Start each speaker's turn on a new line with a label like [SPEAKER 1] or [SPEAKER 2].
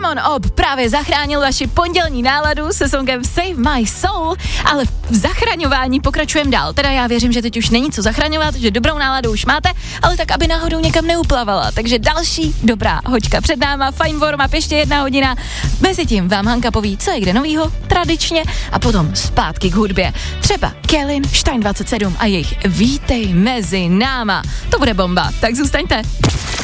[SPEAKER 1] Lemon Ob právě zachránil vaši pondělní náladu se songem Save My Soul, ale v zachraňování pokračujeme dál. Teda já věřím, že teď už není co zachraňovat, že dobrou náladu už máte, ale tak, aby náhodou někam neuplavala. Takže další dobrá hoďka před náma, fajn warm-up, ještě 1 hodina. Mezitím vám Hanka poví, co je kde novýho, tradičně, a potom zpátky k hudbě. Třeba Kellyn, Stein 27 a jejich Vítej mezi náma. To bude bomba, tak zůstaňte.